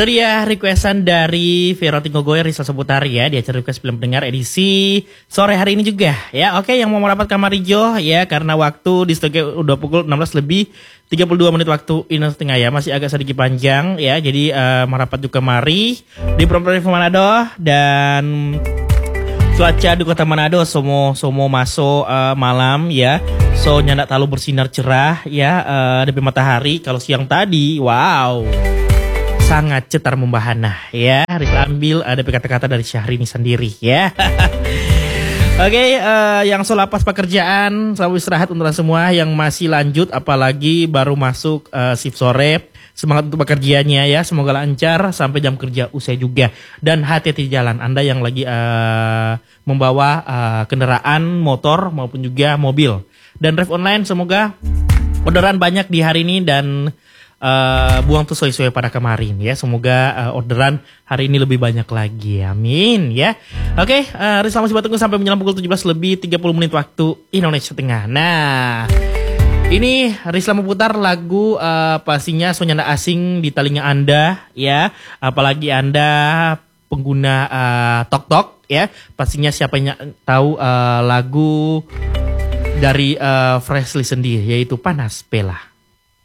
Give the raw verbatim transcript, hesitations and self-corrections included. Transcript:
Itu dia requestan dari Vero Tinggogoy, Rizal Seputar ya, di acara request film pendengar edisi sore hari ini juga ya. Oke, yang mau merapat kamar hijau ya, karena waktu di studio udah pukul enam belas lebih tiga puluh dua menit waktu Indonesia Tengah ya, masih agak sedikit panjang ya. Jadi uh, merapat juga mari di Provinsi Manado, dan cuaca di kota Manado somo somo masuk uh, malam ya. So nyandak terlalu bersinar cerah ya, uh, dari matahari. Kalau siang tadi wow, sangat cetar membahana ya. Harus ambil ada kata-kata dari Syahrini sendiri ya. Oke, okay, uh, yang selapas pekerjaan, selalu istirahat untuk semua. Yang masih lanjut, apalagi baru masuk uh, shift sore, semangat untuk pekerjaannya ya. Semoga lancar sampai jam kerja usai juga. Dan hati-hati di jalan, Anda yang lagi uh, membawa uh, kendaraan motor maupun juga mobil. Dan Rev Online, semoga orderan banyak di hari ini dan Uh, buang tuh sesuai pada kemarin ya. Semoga uh, orderan hari ini lebih banyak lagi, amin ya. Oke, okay, uh, Rizal masih tunggu sampai menjelang pukul tujuh belas lebih tiga puluh menit waktu Indonesia Tengah. Nah, ini Rizal memutar lagu uh, pastinya Sonyanda asing di telinga Anda ya. Apalagi Anda pengguna uh, Tok Tok ya. Pastinya siapa yang tahu uh, lagu dari uh, Freshly sendiri, yaitu Panas Bella.